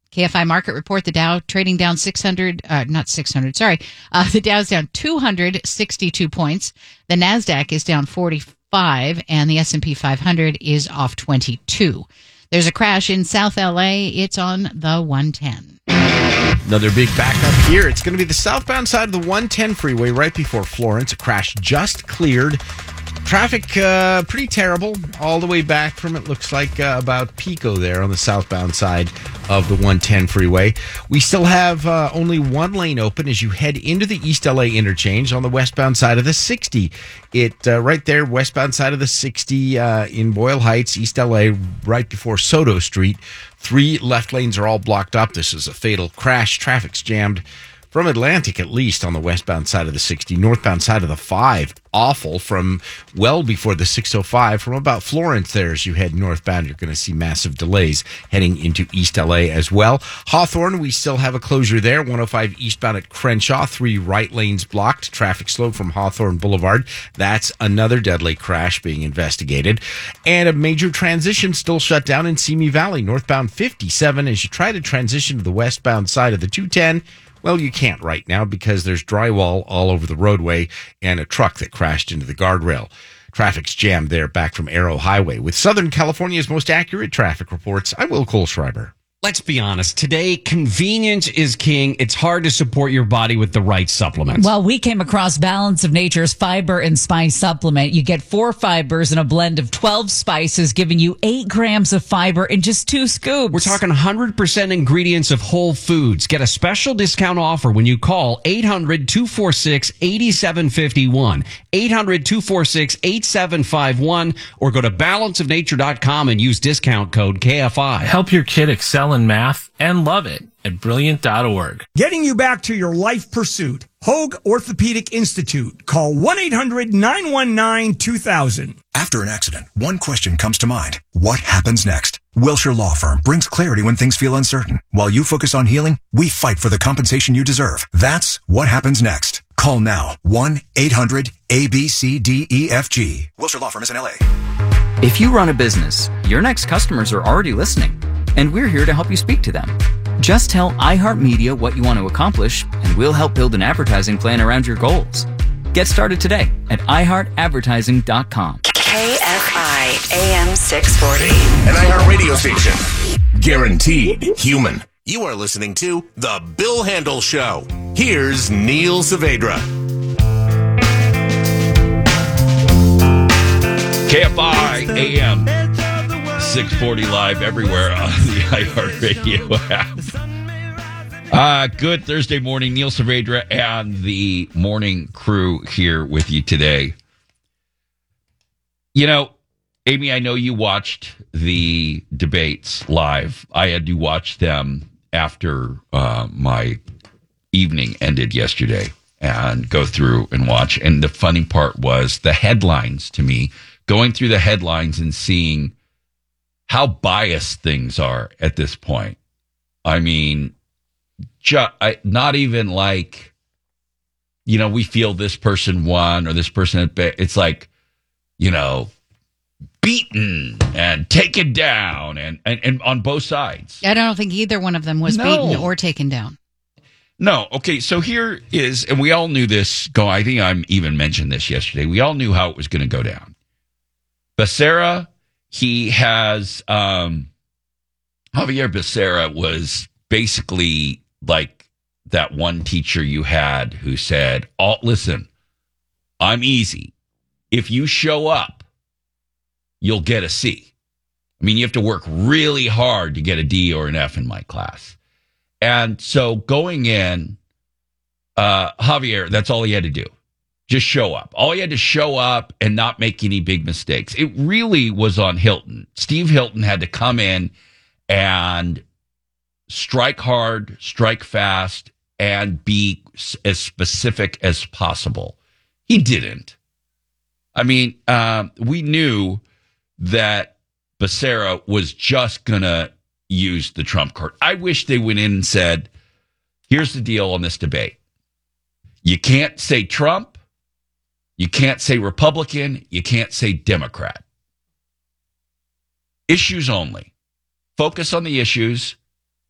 KFI market report, the Dow trading down 600, not 600, sorry. The Dow's down 262 points. The NASDAQ is down 45, and the S&P 500 is off 22. There's a crash in South LA. It's on the 110. Another big backup here. It's going to be the southbound side of the 110 freeway right before Florence. A crash just cleared. Traffic pretty terrible all the way back from, it looks like, about Pico there on the southbound side of the 110 freeway. We still have only one lane open as you head into the East LA interchange on the westbound side of the 60. Right there, westbound side of the 60 in Boyle Heights, East LA, right before Soto Street. 3 left lanes are all blocked up. This is a fatal crash. Traffic's jammed from Atlantic, at least, on the westbound side of the 60. Northbound side of the 5, awful from well before the 605. From about Florence there, as you head northbound, you're going to see massive delays heading into East LA as well. Hawthorne, we still have a closure there. 105 eastbound at Crenshaw, 3 right lanes blocked. Traffic slow from Hawthorne Boulevard. That's another deadly crash being investigated. And a major transition still shut down in Simi Valley. Northbound 57, as you try to transition to the westbound side of the 210. Well, you can't right now because there's drywall all over the roadway and a truck that crashed into the guardrail. Traffic's jammed there back from Arrow Highway. With Southern California's most accurate traffic reports, I'm Will Kohlschreiber. Let's be honest. Today, convenience is king. It's hard to support your body with the right supplements. Well, we came across Balance of Nature's Fiber and Spice Supplement. You get 4 fibers in a blend of 12 spices, giving you 8 grams of fiber in just 2 scoops. We're talking 100% ingredients of whole foods. Get a special discount offer when you call 800-246-8751, 800-246-8751, or go to balanceofnature.com and use discount code KFI. Help your kid excel in math and love it at brilliant.org. Getting you back to your life pursuit. Hoag Orthopedic Institute. Call 1-800-919-2000. After an accident, one question comes to mind. What happens next? Wilshire Law Firm brings clarity when things feel uncertain. While you focus on healing, we fight for the compensation you deserve. That's what happens next. Call now. 1-800-ABCDEFG. Wilshire Law Firm is in L.A. If you run a business, your next customers are already listening, and we're here to help you speak to them. Just tell iHeartMedia what you want to accomplish, and we'll help build an advertising plan around your goals. Get started today at iHeartAdvertising.com. KFI AM 640. An iHeart radio station. Guaranteed human. You are listening to The Bill Handle Show. Here's Neil Saavedra. KFI AM 640 live everywhere on the iHeartRadio app. Good Thursday morning. Neil Saavedra and the morning crew here with you today. You know, Amy, I know you watched the debates live. I had to watch them after my evening ended yesterday and go through and watch. And the funny part was the headlines to me, going through the headlines and seeing how biased things are at this point. I mean, not even like, you know, we feel this person won or this person, it's like, you know, beaten and taken down and on both sides. I don't think either one of them was beaten or taken down. No. Okay. So here is, and we all knew this I think I even mentioned this yesterday. We all knew how it was going to go down. Becerra, he has, Javier Becerra was basically like that one teacher you had who said, listen, I'm easy. If you show up, you'll get a C. I mean, you have to work really hard to get a D or an F in my class. And so going in, Javier, that's all he had to do. Just show up. All he had to show up and not make any big mistakes. It really was on Hilton. Steve Hilton had to come in and strike hard, strike fast, and be as specific as possible. He didn't. I mean, we knew that Becerra was just going to use the trump card. I wish they went in and said, here's the deal on this debate. You can't say Trump. You can't say Republican. You can't say Democrat. Issues only. Focus on the issues.